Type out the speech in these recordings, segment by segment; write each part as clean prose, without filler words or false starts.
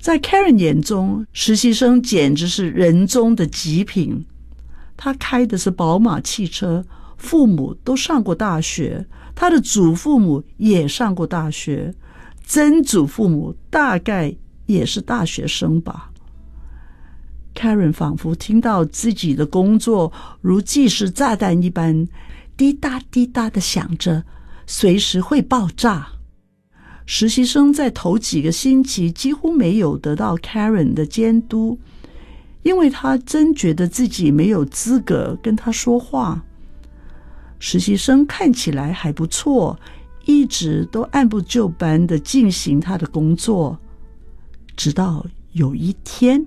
在 Karen 眼中，实习生简直是人中的极品。他开的是宝马汽车，父母都上过大学，他的祖父母也上过大学，曾祖父母大概也是大学生吧。Karen 仿佛听到自己的工作如计时炸弹一般，滴答滴答地响着，随时会爆炸。实习生在头几个星期几乎没有得到 Karen 的监督，因为他真觉得自己没有资格跟他说话。实习生看起来还不错，一直都按部就班地进行他的工作。直到有一天，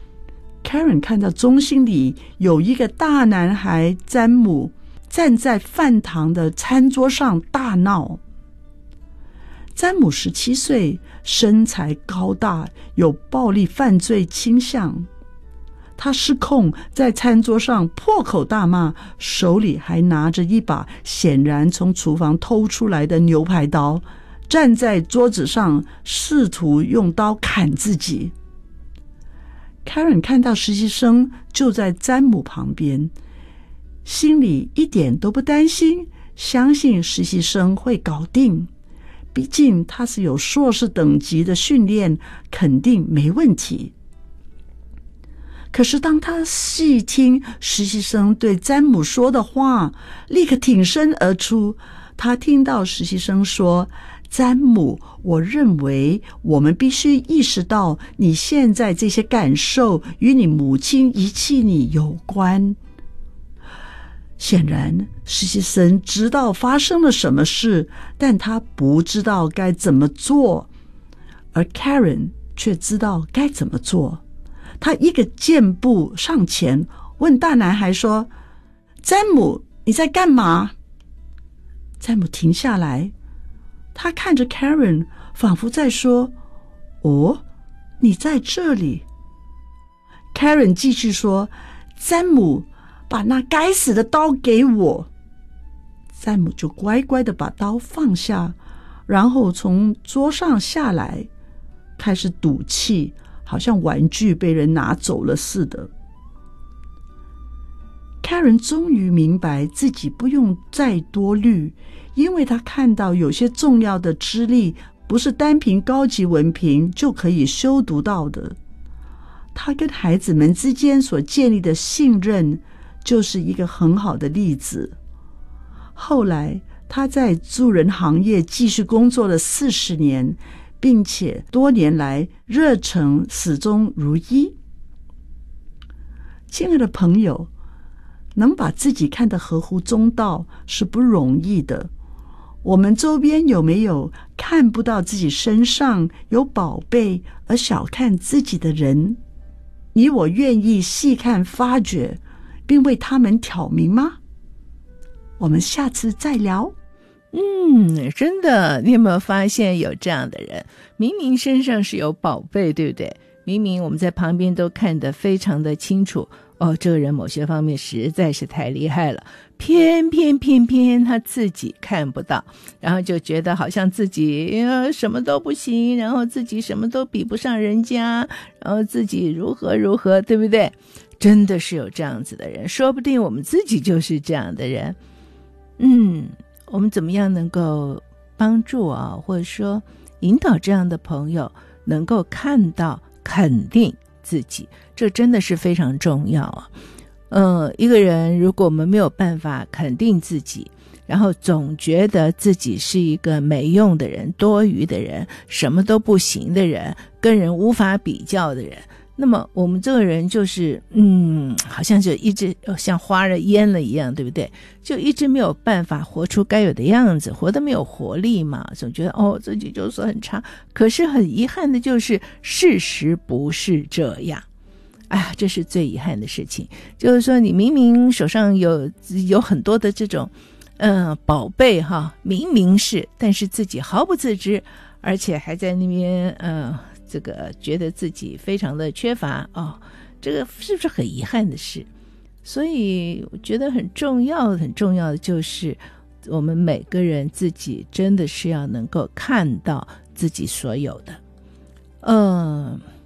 Karen 看到中心里有一个大男孩詹姆站在饭堂的餐桌上大闹。詹姆17岁，身材高大，有暴力犯罪倾向。他失控，在餐桌上破口大骂，手里还拿着一把显然从厨房偷出来的牛排刀，站在桌子上试图用刀砍自己。Karen 看到实习生就在詹姆旁边，心里一点都不担心，相信实习生会搞定。毕竟他是有硕士等级的训练，肯定没问题。可是当他细听实习生对詹姆说的话，立刻挺身而出。他听到实习生说：詹姆，我认为我们必须意识到你现在这些感受与你母亲遗弃你有关。显然，实习生知道发生了什么事，但他不知道该怎么做，而 Karen 却知道该怎么做。他一个箭步上前，问大男孩说：詹姆，你在干嘛？詹姆停下来，他看着 Karen， 仿佛在说：哦，你在这里。 Karen 继续说：詹姆，把那该死的刀给我。詹姆就乖乖地把刀放下，然后从桌上下来，开始赌气，好像玩具被人拿走了似的。Karen 终于明白自己不用再多虑，因为他看到有些重要的知识不是单凭高级文凭就可以修读到的。他跟孩子们之间所建立的信任就是一个很好的例子。后来他在助人行业继续工作了40年，并且多年来热忱始终如一。亲爱的朋友，能把自己看得合乎中道是不容易的。我们周边有没有看不到自己身上有宝贝而小看自己的人？你我愿意细看发掘，并为他们挑明吗？我们下次再聊。 真的，你有没有发现有这样的人，明明身上是有宝贝，对不对？明明我们在旁边都看得非常的清楚，这个人某些方面实在是太厉害了，偏偏他自己看不到，然后就觉得好像自己什么都不行，然后自己什么都比不上人家，然后自己如何，对不对？真的是有这样子的人，说不定我们自己就是这样的人。我们怎么样能够帮助或者说引导这样的朋友能够看到肯定自己，这真的是非常重要一个人如果我们没有办法肯定自己，然后总觉得自己是一个没用的人、多余的人、什么都不行的人、跟人无法比较的人，那么我们这个人就是好像就一直像花了烟了一样，对不对？就一直没有办法活出该有的样子，活得没有活力嘛，总觉得自己就是很差。可是很遗憾的就是事实不是这样。这是最遗憾的事情，就是说你明明手上有很多的这种宝贝明明是，但是自己毫不自知，而且还在那边这个觉得自己非常的缺乏这个是不是很遗憾的事？所以我觉得很重要的就是我们每个人自己真的是要能够看到自己所有的